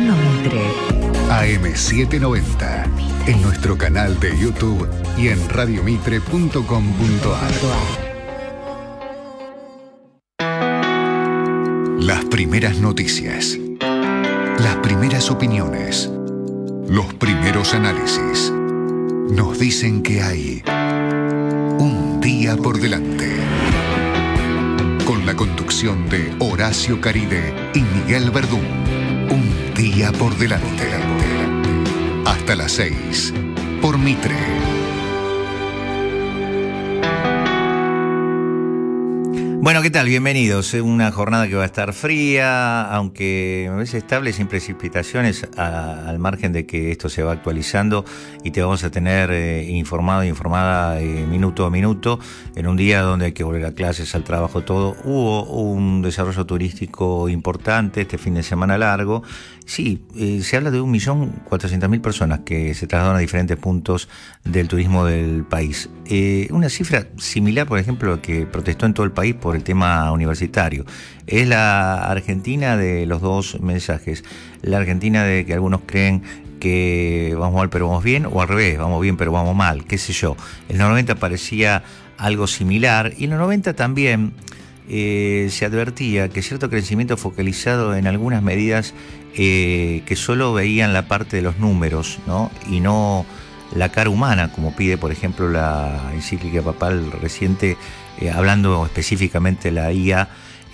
Solo Mitre. AM790, en nuestro canal de YouTube y en radiomitre.com.ar. Las primeras noticias, las primeras opiniones, los primeros análisis, nos dicen que hay un día por delante. Con la conducción de Horacio Caride y Miguel Verdún. Un día por delante. Hasta las 6, por Mitre. Bueno, ¿qué tal? Bienvenidos. Es una jornada que va a estar fría, aunque a veces estable, sin precipitaciones, al margen de que esto se va actualizando y te vamos a tener informado e informada minuto a minuto, en un día donde hay que volver a clases, al trabajo, todo. Hubo un desarrollo turístico importante este fin de semana largo. Sí, se habla de 1.400.000 personas que se trasladaron a diferentes puntos del turismo del país. Una cifra similar, por ejemplo, a que protestó en todo el país por el tema universitario. Es la Argentina de los dos mensajes. La Argentina de que algunos creen que vamos mal pero vamos bien, o al revés, vamos bien pero vamos mal, qué sé yo. En los 90 parecía algo similar, y en los 90 también se advertía que cierto crecimiento focalizado en algunas medidas que solo veían la parte de los números, ¿no? Y no la cara humana, como pide, por ejemplo, la encíclica papal reciente, hablando específicamente de la IA,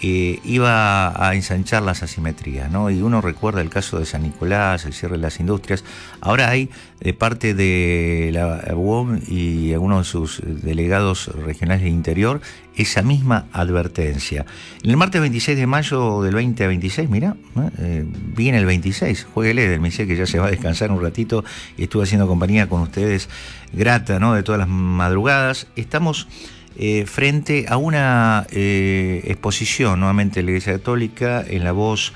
iba a ensanchar las asimetrías, ¿no? Y uno recuerda el caso de San Nicolás, el cierre de las industrias. Ahora hay, de parte de la UOM y algunos de sus delegados regionales del interior, esa misma advertencia. En el martes 26 de mayo del 2026, mirá, viene el 26, jueguele, me dice que ya se va a descansar un ratito y estuve haciendo compañía con ustedes, grata, ¿no?, de todas las madrugadas. Estamos frente a una exposición, nuevamente de la Iglesia Católica, en la voz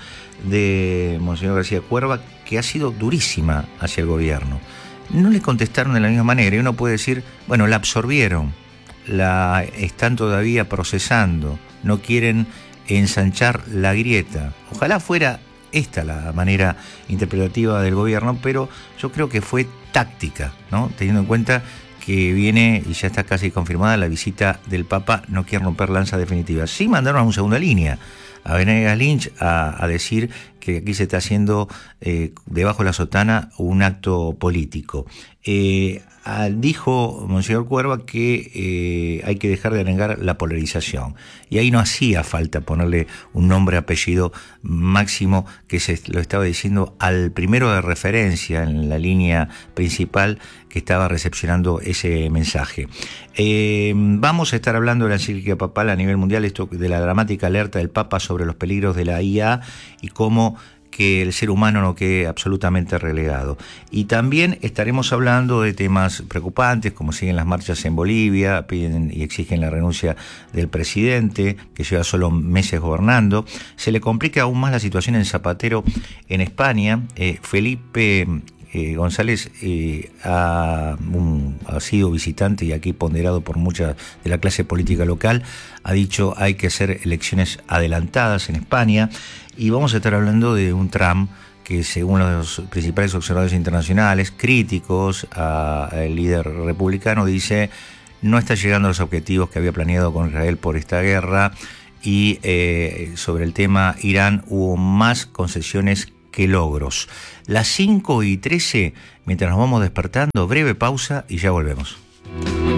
de Monseñor García Cuerva, que ha sido durísima hacia el gobierno. No le contestaron de la misma manera, y uno puede decir, bueno, la absorbieron, la están todavía procesando, no quieren ensanchar la grieta. Ojalá fuera esta la manera interpretativa del gobierno, pero yo creo que fue táctica, ¿no?, teniendo en cuenta que viene, y ya está casi confirmada, la visita del Papa. No quieren romper lanza definitiva. Sí mandaron a una segunda línea, a Venegas Lynch, a decir que aquí se está haciendo debajo de la sotana un acto político. Dijo Monseñor Cuerva que hay que dejar de negar la polarización, y ahí no hacía falta ponerle un nombre, apellido máximo, que se lo estaba diciendo al primero de referencia en la línea principal que estaba recepcionando ese mensaje. Vamos a estar hablando de la encíclica papal a nivel mundial, esto de la dramática alerta del Papa sobre los peligros de la IA y cómo que el ser humano no quede absolutamente relegado. Y también estaremos hablando de temas preocupantes, como siguen las marchas en Bolivia, piden y exigen la renuncia del presidente, que lleva solo meses gobernando. Se le complica aún más la situación en Zapatero, en España. Felipe González ha sido visitante y aquí ponderado por mucha de la clase política local. Ha dicho hay que hacer elecciones adelantadas en España, y vamos a estar hablando de un Trump que, según los principales observadores internacionales críticos al líder republicano, dice no está llegando a los objetivos que había planeado con Israel por esta guerra, y sobre el tema Irán hubo más concesiones que logros. Las 5:13, mientras nos vamos despertando, breve pausa y ya volvemos.